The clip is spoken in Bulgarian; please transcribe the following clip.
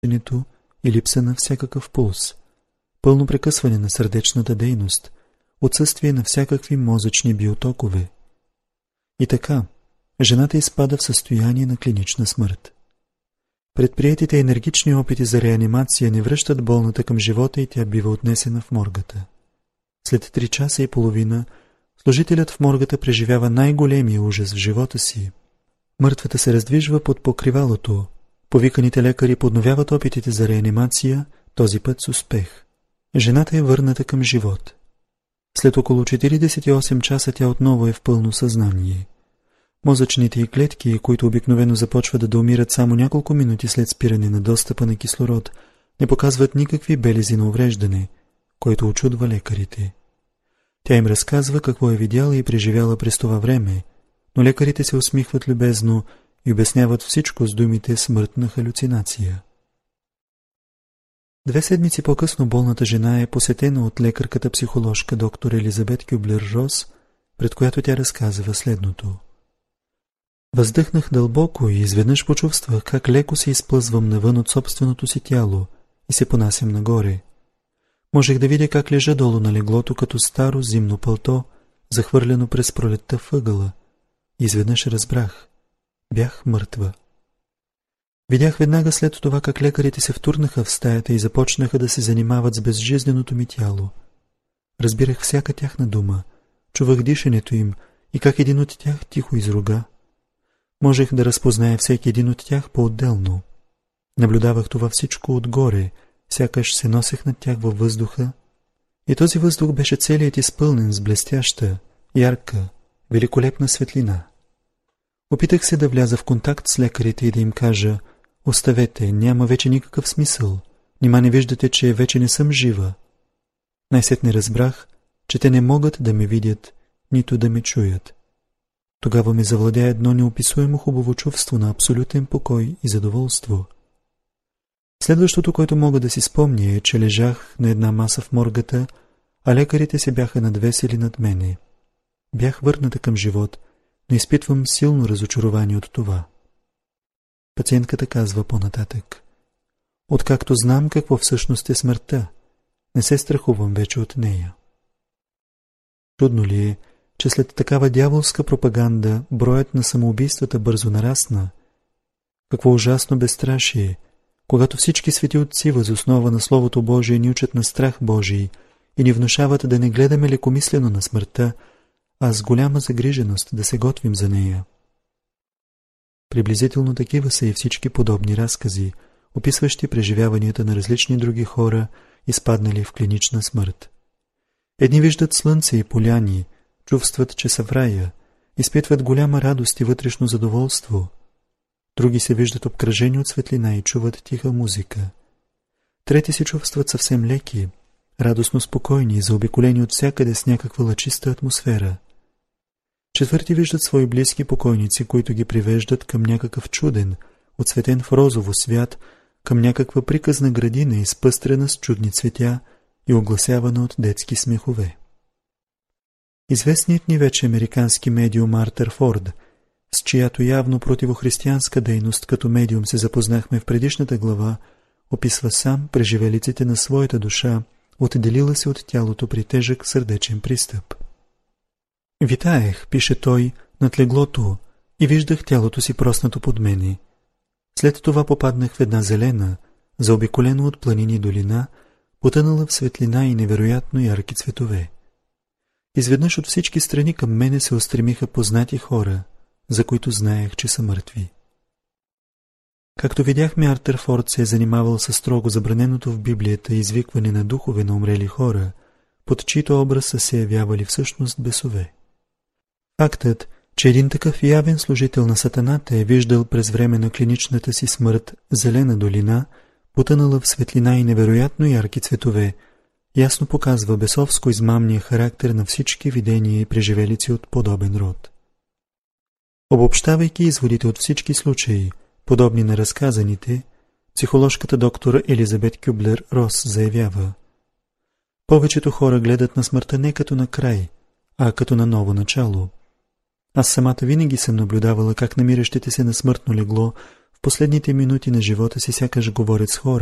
и липса на всякакъв пулс, пълно прекъсване на сърдечната дейност, отсъствие на всякакви мозъчни биотокове. И така, жената изпада в състояние на клинична смърт. Предприетите енергични опити за реанимация не връщат болната към живота и тя бива отнесена в моргата. След 3 часа и половина служителят в моргата преживява най-големия ужас в живота си. Мъртвата се раздвижва под покривалото. Повиканите лекари подновяват опитите за реанимация, този път с успех. Жената е върната към живот. След около 48 часа тя отново е в пълно съзнание. Мозъчните й клетки, които обикновено започват да умират само няколко минути след спиране на достъпа на кислород, не показват никакви белези на увреждане, който очудва лекарите. Тя им разказва какво е видяла и преживяла през това време, но лекарите се усмихват любезно и обясняват всичко с думите смъртна халюцинация. 2 седмици по-късно болната жена е посетена от лекарката-психоложка доктор Елизабет Кюблер-Рос, пред която тя разказва следното. Въздъхнах дълбоко и изведнъж почувствах как леко се изплъзвам навън от собственото си тяло и се понасям нагоре. Можех да видя как лежа долу на леглото като старо зимно пълто, захвърлено през пролетта въгъла. Изведнъж разбрах. Бях мъртва. Видях веднага след това как лекарите се втурнаха в стаята и започнаха да се занимават с безжизненото ми тяло. Разбирах всяка тяхна дума, чувах дишането им и как един от тях тихо изруга. Можех да разпозная всеки един от тях по-отделно. Наблюдавах това всичко отгоре, сякаш се носех над тях във въздуха, и този въздух беше целият изпълнен с блестяща, ярка, великолепна светлина. Опитах се да вляза в контакт с лекарите и да им кажа: оставете, няма вече никакъв смисъл, нима не виждате, че вече не съм жива. Най-сетне разбрах, че те не могат да ме видят, нито да ме чуят. Тогава ме завладя едно неописуемо хубаво чувство на абсолютен покой и задоволство. Следващото, което мога да си спомня, е, че лежах на една маса в моргата, а лекарите се бяха надвесили над мене. Бях върната към живот, но изпитвам силно разочарование от това. Пациентката казва по-нататък: откакто знам какво всъщност е смъртта, не се страхувам вече от нея. Чудно ли е, че след такава дяволска пропаганда броят на самоубийствата бързо нарасна? Какво ужасно безстрашие, когато всички свети отци въз основа на Словото Божие ни учат на страх Божий и ни внушават да не гледаме лекомислено на смъртта, а с голяма загриженост да се готвим за нея. Приблизително такива са и всички подобни разкази, описващи преживяванията на различни други хора, изпаднали в клинична смърт. Едни виждат слънце и поляни, чувстват, че са в рая, изпитват голяма радост и вътрешно задоволство. Други се виждат обкръжени от светлина и чуват тиха музика. Трети се чувстват съвсем леки, радостно спокойни и заобиколени от всякъде с някаква лъчиста атмосфера. Четвърти виждат свои близки покойници, които ги привеждат към някакъв чуден, отцветен в розово свят, към някаква приказна градина, изпъстрена с чудни цветя и огласявана от детски смехове. Известният ни вече американски медиум Артър Форд, с чиято явно противохристиянска дейност като медиум се запознахме в предишната глава, описва сам преживелиците на своята душа, отделила се от тялото при тежък сърдечен пристъп. Витаех, пише той, над леглото и виждах тялото си проснато под мене. След това попаднах в една зелена, заобиколена от планини долина, потънала в светлина и невероятно ярки цветове. Изведнъж от всички страни към мене се устремиха познати хора, за които знаех, че са мъртви. Както видяхме, Артър Форд се е занимавал със строго забраненото в Библията извикване на духове на умрели хора, под чийто образ са се явявали всъщност бесове. Фактът, че един такъв явен служител на сатаната е виждал през време на клиничната си смърт зелена долина, потънала в светлина и невероятно ярки цветове, ясно показва бесовско-измамния характер на всички видения и преживелици от подобен род. Обобщавайки изводите от всички случаи, подобни на разказаните, психоложката доктор Елизабет Кюблер-Рос заявява: повечето хора гледат на смъртта не като на край, а като на ново начало. Аз самата винаги съм наблюдавала как намиращите се на смъртно легло в последните минути на живота си сякаш говорят с хора,